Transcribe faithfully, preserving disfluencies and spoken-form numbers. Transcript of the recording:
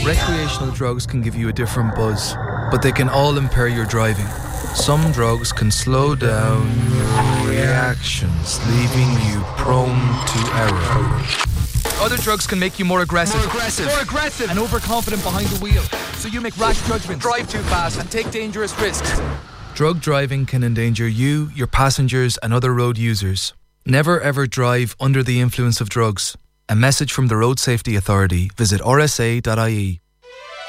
Recreational drugs can give you a different buzz, but they can all impair your driving. Some drugs can slow down your reactions, leaving you prone to error. Other drugs can make you more aggressive. More aggressive. More aggressive. And overconfident behind the wheel. So you make rash judgments, Drive too fast and take dangerous risks. Drug driving can endanger you, your passengers and other road users. Never ever drive under the influence of drugs. A message from the Road Safety Authority. Visit r s a dot i e.